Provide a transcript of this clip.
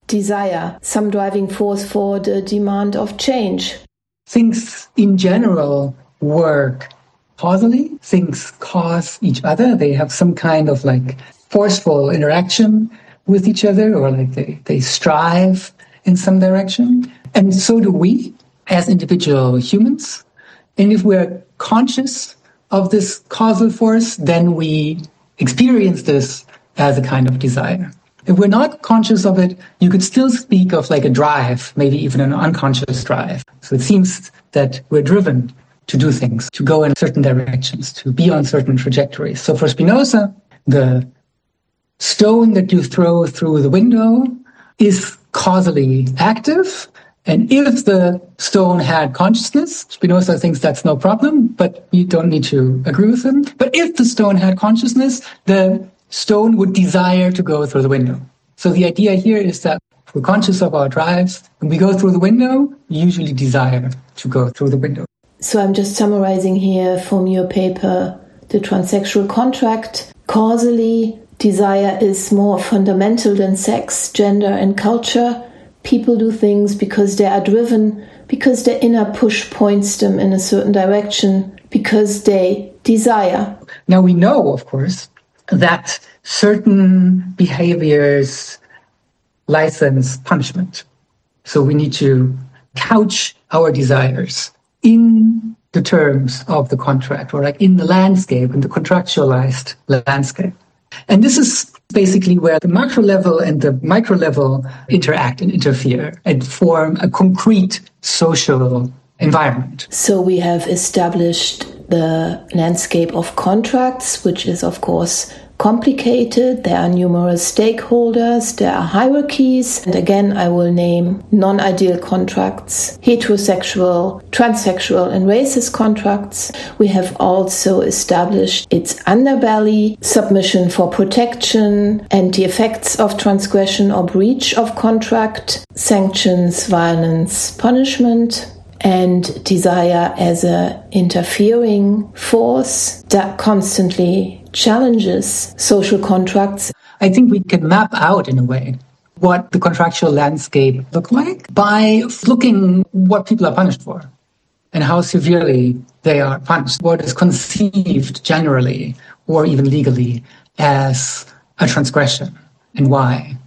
desire, some driving force for the demand of change. Things in general work causally. Things cause each other. They have some kind of like forceful interaction with each other, or like they strive in some direction. And so do we as individual humans. And if we're conscious of this causal force, then we experience this as a kind of desire. If we're not conscious of it, you could still speak of like a drive, maybe even an unconscious drive. So it seems that we're driven to do things, to go in certain directions, to be on certain trajectories. So for Spinoza, the stone that you throw through the window is causally active. And if the stone had consciousness, Spinoza thinks that's no problem, but you don't need to agree with him. But if the stone had consciousness, the stone would desire to go through the window. So the idea here is that if we're conscious of our drives, when we go through the window, we usually desire to go through the window. So I'm just summarizing here from your paper, The Transsexual Contract. Causally, desire is more fundamental than sex, gender, and culture. People do things because they are driven, because their inner push points them in a certain direction, because they desire. Now we know, of course, that certain behaviors license punishment. So we need to couch our desires in the terms of the contract, or like in the landscape, in the contractualized landscape. And this is basically where the macro level and the micro level interact and interfere and form a concrete social environment. So we have established the landscape of contracts, which is, of course, complicated. There are numerous stakeholders, there are hierarchies, and again I will name non-ideal contracts, heterosexual, transsexual and racist contracts. We have also established its underbelly, submission for protection and the effects of transgression or breach of contract, sanctions, violence, punishment, and desire as an interfering force that constantly challenges social contracts. I think we can map out, in a way, what the contractual landscape look like by looking what people are punished for and how severely they are punished. What is conceived generally or even legally as a transgression and why.